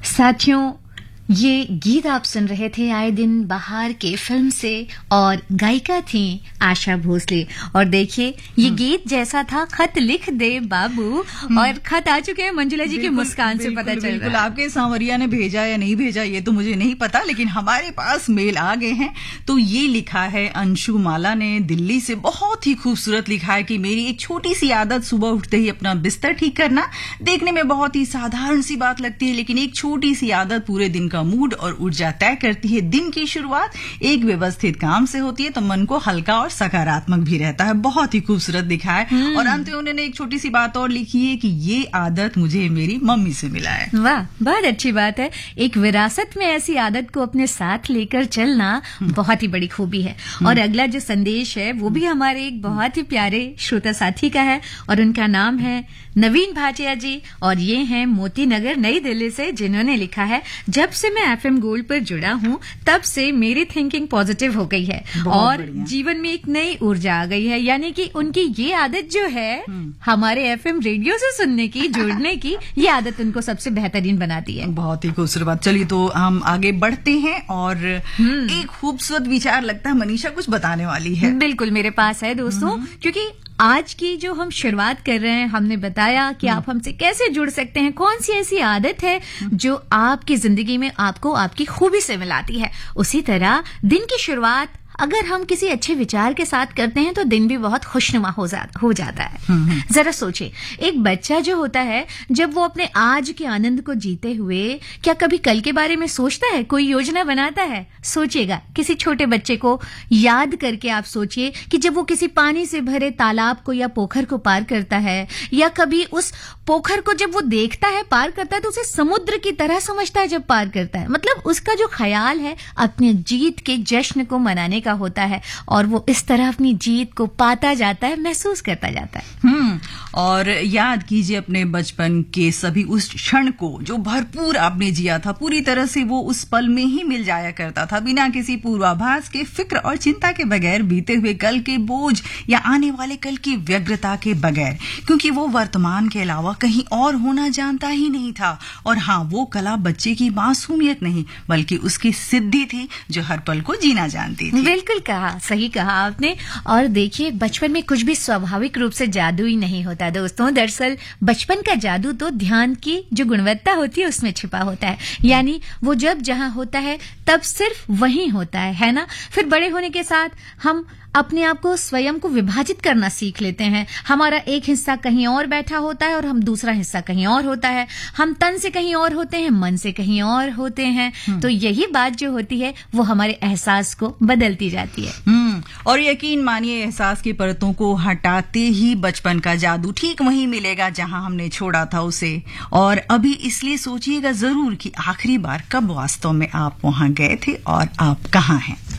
साथियों, ये गीत आप सुन रहे थे आए दिन बहार के फिल्म से और गायिका थी आशा भोसले। और देखिए ये गीत जैसा था खत लिख दे बाबू, और खत आ चुके हैं मंजुला जी की मुस्कान से पता चल रहा है। आपके सांवरिया ने भेजा या नहीं भेजा ये तो मुझे नहीं पता, लेकिन हमारे पास मेल आ गए हैं। तो ये लिखा है अंशु माला ने दिल्ली से, बहुत ही खूबसूरत लिखा है कि मेरी एक छोटी सी आदत सुबह उठते ही अपना बिस्तर ठीक करना। देखने में बहुत ही साधारण सी बात लगती है, लेकिन एक छोटी सी आदत पूरे दिन का मूड और ऊर्जा तय करती है। दिन की शुरुआत एक व्यवस्थित काम से होती है तो मन को हल्का और सकारात्मक भी रहता है। बहुत ही खूबसूरत लिखा है। और अंत में उन्होंने एक छोटी सी बात और लिखी है कि ये आदत मुझे मेरी मम्मी से मिला है। वाह, बहुत अच्छी बात है। एक विरासत में ऐसी आदत को अपने साथ लेकर चलना बहुत ही बड़ी खूबी है। और अगला जो संदेश है वो भी हमारे एक बहुत ही प्यारे श्रोता साथी का है और उनका नाम है नवीन भाटिया जी, और ये हैं मोती नगर नई दिल्ली से, जिन्होंने लिखा है जब से मैं एफएम गोल्ड पर जुड़ा हूं तब से मेरी थिंकिंग पॉजिटिव हो गई है और जीवन में एक नई ऊर्जा आ गई है। यानी कि उनकी ये आदत जो है हमारे एफएम रेडियो से सुनने की, जुड़ने की, ये आदत उनको सबसे बेहतरीन बनाती है। बहुत ही खूबसूरत बात। चलिए तो हम आगे बढ़ते हैं और एक खूबसूरत विचार लगता है मनीषा कुछ बताने वाली है। बिल्कुल मेरे पास है दोस्तों, क्योंकि आज की जो हम शुरुआत कर रहे हैं, हमने बताया कि आप हमसे कैसे जुड़ सकते हैं, कौन सी ऐसी आदत है जो आपकी जिंदगी में आपको आपकी खूबी से मिलाती है। उसी तरह दिन की शुरुआत अगर हम किसी अच्छे विचार के साथ करते हैं तो दिन भी बहुत खुशनुमा हो जाता है। जरा सोचिए, एक बच्चा जो होता है जब वो अपने आज के आनंद को जीते हुए क्या कभी कल के बारे में सोचता है, कोई योजना बनाता है? सोचिएगा, किसी छोटे बच्चे को याद करके आप सोचिए कि जब वो किसी पानी से भरे तालाब को या पोखर को पार करता है, या कभी उस पोखर को जब वो देखता है पार करता है तो उसे समुद्र की तरह समझता है जब पार करता है। मतलब उसका जो ख्याल है अपनी जीत के जश्न को मनाने का होता है और वो इस तरह अपनी जीत को पाता जाता है, महसूस करता जाता है। और याद कीजिए अपने बचपन के सभी उस क्षण को जो भरपूर आपने जिया था, पूरी तरह से वो उस पल में ही मिल जाया करता था, बिना किसी पूर्वाभास के, फिक्र और चिंता के बगैर, बीते हुए कल के बोझ या आने वाले कल की व्यग्रता के बगैर, क्योंकि वो वर्तमान के अलावा कहीं और होना जानता ही नहीं था। और हाँ, वो कला बच्चे की मासूमियत नहीं बल्कि उसकी सिद्धि थी जो हर पल को जीना जानती थी। बिल्कुल कहा, सही कहा आपने। और देखिए, बचपन में कुछ भी स्वाभाविक रूप से जादू ही नहीं होता दोस्तों। दरअसल बचपन का जादू तो ध्यान की जो गुणवत्ता होती है उसमें छिपा होता है। यानी वो जब जहां होता है तब सिर्फ वहीं होता है ना। फिर बड़े होने के साथ हम अपने आप को, स्वयं को विभाजित करना सीख लेते हैं। हमारा एक हिस्सा कहीं और बैठा होता है और हम दूसरा हिस्सा कहीं और होता है। हम तन से कहीं और होते हैं, मन से कहीं और होते हैं। तो यही बात जो होती है वो हमारे एहसास को बदलती जाती है। और यकीन मानिए, एहसास की परतों को हटाते ही बचपन का जादू ठीक वहीं मिलेगा जहां हमने छोड़ा था उसे। और अभी इसलिए सोचिएगा जरूर कि आखिरी बार कब वास्तव में आप वहां गए थे और आप कहां हैं।